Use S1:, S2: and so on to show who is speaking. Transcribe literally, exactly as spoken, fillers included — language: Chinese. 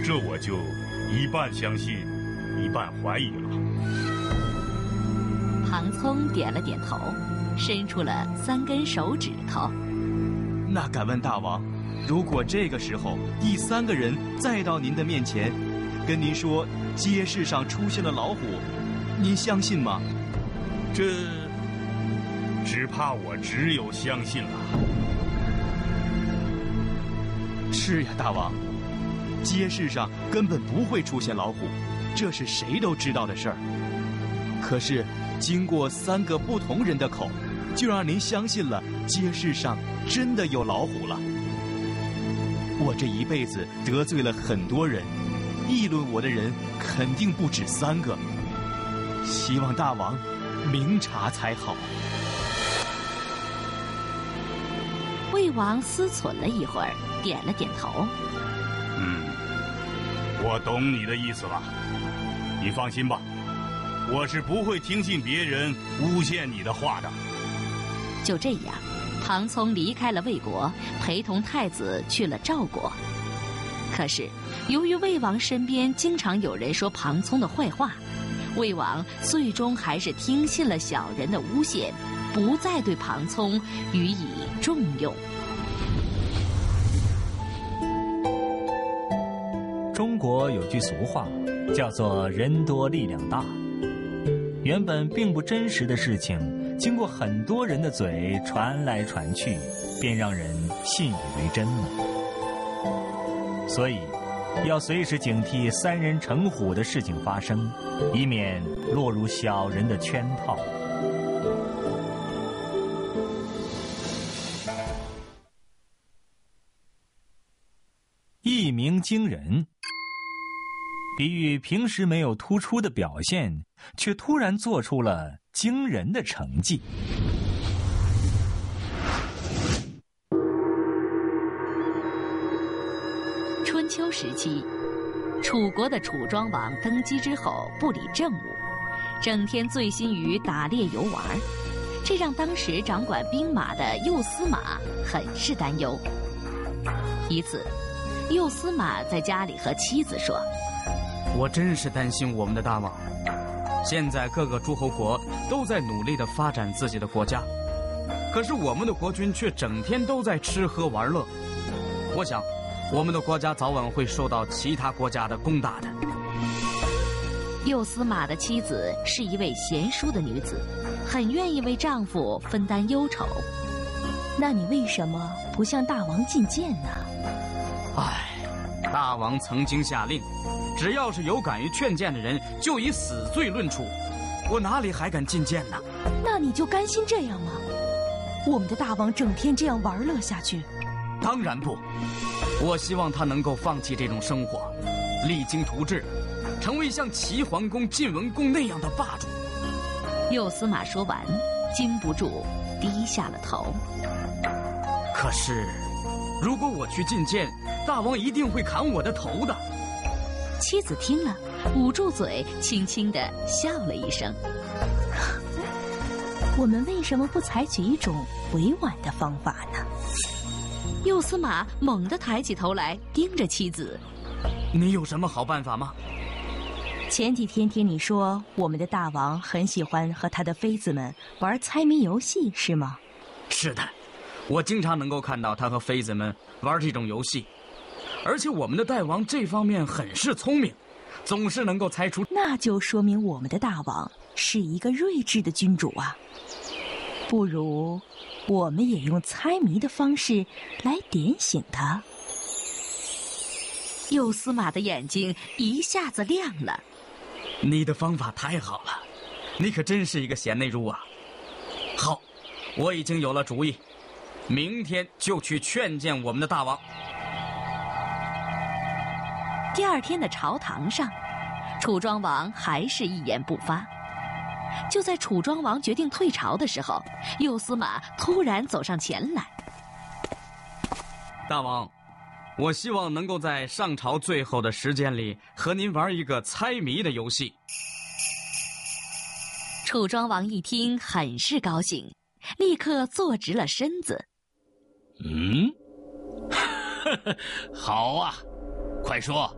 S1: 这我就一半相信，一半怀疑了。
S2: 庞聪点了点头，伸出了三根手指头。
S3: 那敢问大王，如果这个时候第三个人再到您的面前，跟您说街市上出现了老虎，您相信吗？
S1: 这只怕我只有相信了。
S3: 是呀，大王，街市上根本不会出现老虎，这是谁都知道的事儿。可是经过三个不同人的口，就让您相信了街市上真的有老虎了。我这一辈子得罪了很多人，议论我的人肯定不止三个，希望大王明察才好。
S2: 魏王思忖了一会儿，点了点头。
S1: 嗯，我懂你的意思了。你放心吧，我是不会听信别人诬陷你的话的。
S2: 就这样，庞聪离开了魏国，陪同太子去了赵国。可是由于魏王身边经常有人说庞聪的坏话，魏王最终还是听信了小人的诬陷，不再对庞聪予以重用。
S4: 中国有句俗话，叫做人多力量大。原本并不真实的事情，经过很多人的嘴传来传去，便让人信以为真了。所以要随时警惕三人成虎的事情发生，以免落入小人的圈套。一鸣惊人，比喻平时没有突出的表现，却突然做出了惊人的成绩。
S2: 春秋时期，楚国的楚庄王登基之后不理政务，整天醉心于打猎游玩，这让当时掌管兵马的右司马很是担忧。一次，右司马在家里和妻子说：
S5: 我真是担心我们的大王，现在各个诸侯国都在努力地发展自己的国家，可是我们的国君却整天都在吃喝玩乐。我想我们的国家早晚会受到其他国家的攻打的。
S2: 右司马的妻子是一位贤淑的女子，很愿意为丈夫分担忧愁。
S6: 那你为什么不向大王进谏呢？
S5: 唉，大王曾经下令，只要是有敢于劝谏的人，就以死罪论处。我哪里还敢进谏呢？
S6: 那你就甘心这样吗？我们的大王整天这样玩乐下去？
S5: 当然不，我希望他能够放弃这种生活，励精图治，成为像齐桓公、晋文公那样的霸主。
S2: 右司马说完，禁不住低下了头。
S5: 可是如果我去进谏，大王一定会砍我的头的。
S2: 妻子听了，捂住嘴，轻轻地笑了一声。
S6: 我们为什么不采取一种委婉的方法呢？
S2: 右司马猛地抬起头来，盯着妻子。
S5: 你有什么好办法吗？
S6: 前几天听你说，我们的大王很喜欢和他的妃子们玩猜谜游戏，是吗？
S5: 是的，我经常能够看到他和妃子们玩这种游戏，而且我们的大王这方面很是聪明，总是能够猜出。
S6: 那就说明我们的大王是一个睿智的君主啊。不如我们也用猜谜的方式来点醒他。
S2: 右司马的眼睛一下子亮了。
S5: 你的方法太好了，你可真是一个贤内助啊。好，我已经有了主意，明天就去劝谏我们的大王。
S2: 第二天的朝堂上，楚庄王还是一言不发。就在楚庄王决定退朝的时候，右司马突然走上前来。
S5: 大王，我希望能够在上朝最后的时间里和您玩一个猜谜的游戏。
S2: 楚庄王一听很是高兴，立刻坐直了身子。
S7: 嗯，好啊，快说，